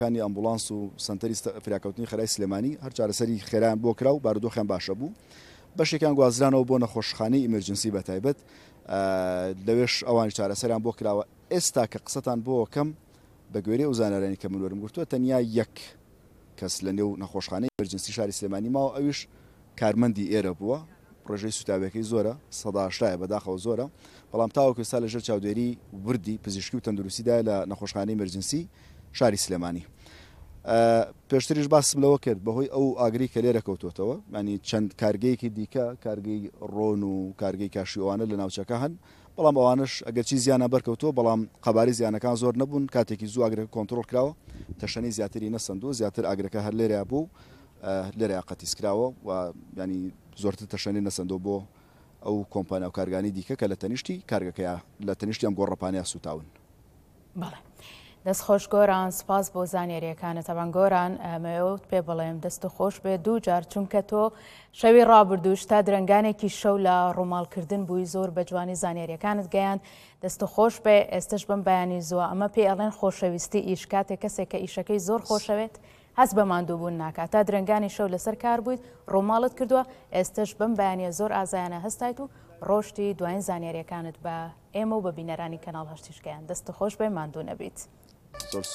کانی ئەمبولانس و سنتەری فراکەوتنی خێرای سلێمانی هەر چارەسەری خێرایان بۆ کرا و بارودۆخیان باشە بوو بەشێکیان گوازرانەوە بۆ نەخۆشخانەی ئیمەرجنسی بەتایبەت لەوێش ئەوانی چارەسەریان بۆ کراوە ئێستا کە قسەتان بۆ کەم بە گوێرەی ئەو زانارانی کە من وەرم گرتووە تەنیا یەک کەس لە نێو نەخۆشخانەی ئیمەرجنسی شاری سلێمانی ماوە ئەویش کارمەندی ئێرە بووە ڕێژەی سوتاویەکەی زۆرە ١٨ بەداخەوە زۆرە بەڵام تاوەکو ئێستا لەژێر چاودێری وردی پزیشکی و تەندروستیدا لە نەخۆشخانەی ئیمەرجنسی شاری سلێمانی پێشتریش باسم لەوە کرد بەهۆی ئەو ئاگری کە لێرە کەوتوتەوە ینی چەند کارگەیەکی دیکە کارگەی ڕۆن و کارگەی کاشیوانە لە ناوچەکە هەن بەڵام ئەوانش ئەگەرچی زیانە بەرکەوتووە بەڵام قەباری زیانەکان زۆر نەبوون کاتێکی زوو ئاگرەکە کۆنتترۆل کراوە تەشەنی زیاتری نەسەندوو زیاتر ئاگرەکە هەر لێرە بوو لێرە قەتیس کراوە و ینی زۆرتر تەشەنی نەسەندۆ بۆ ئەو کۆمپانیا و کارگانی دیکە کە لە تەنیشتی کارگەکەیە لە تەنیشتی ئەم گۆڕەپانیا سوتاون. بەڵێ دەست خۆش گۆران سپاس بۆ زانیاریەکانە تەوان گۆران ئەمەوت پێ بڵێم دەست خۆش بێ دوو جار چونکە تۆ شەوی ڕابردووش تا درنگانێکی شەو لە ڕووماڵکردن بووی زۆر بە جوانی زانیاریەکانت گەیان دەست خۆش بێ ئێستش بم بەیانی زووە ئەمە پێ ئەڵێن خۆشەویستی ئیش کاتێک کەسێک کە ئیشەکەی زۆر خۆشەوێت هەست بە ماندووبوون ناکات تا درنگانی شەو لەسەر کار بوویت ڕۆماڵت کردووە ئێستش بم بەیانە زۆر ئازایانە هەستایت و ڕۆشتی دوایین زانیاریەکانت بە ئێمە و بە بینەرانی کەناڵ هەشتیشکیان دەست خۆش بێ ماندوو نەبیت.